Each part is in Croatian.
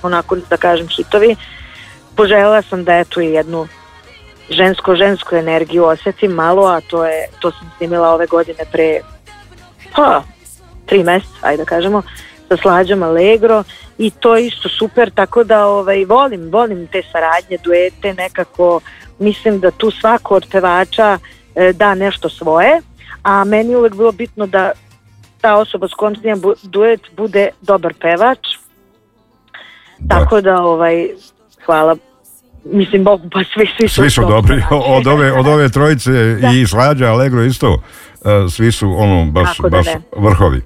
onako da kažem hitovi. Poželjela sam da eto i jednu žensku energiju osjetim malo, a to sam snimila ove godine pre 3 meseca, ajde da kažemo, sa Slađom Allegro i to je isto super, tako da volim te saradnje, duete, nekako mislim da tu svako od pevača da nešto svoje, a meni uvek bilo bitno da ta osoba s kojom snimam duet bude dobar pevač, tako da hvala. Mislim, Bogu, pa svi su dobri. Od ove trojice i Slađa Allegro isto, svi su baš vrhovi.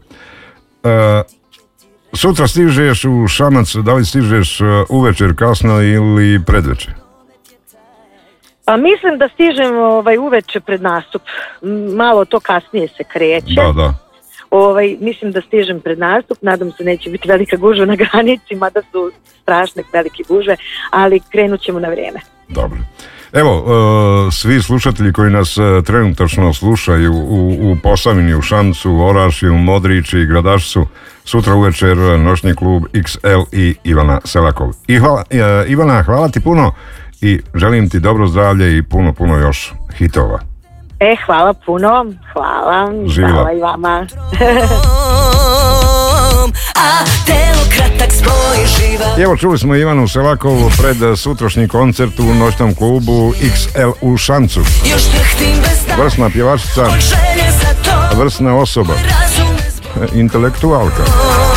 Sutra stižeš u Šanac, da li stižeš uvečer kasno ili predvečer? Pa mislim da stižem uveče pred nastup. Malo to kasnije se kreće. Da. Mislim da stižem pred nastup, nadam se neće biti velika gužva na granici, mada su strašne velike gužve, ali krenut ćemo na vrijeme. Dobro. Evo, svi slušatelji koji nas trenutačno slušaju u Posavini, u Šamcu, Orašju, Modriči i Gradašcu, sutra uvečer noćni klub XL i Ivana Selakov. Ivana, hvala ti puno i želim ti dobro zdravlje i puno još hitova. Hvala puno, hvala. Živjela. Hvala i vama. Evo, čuli smo Ivanu Selakovu pred sutrašnji koncert u noćnom klubu XL u Šancu. Vrsna pjevačica, vrsna osoba, intelektualka.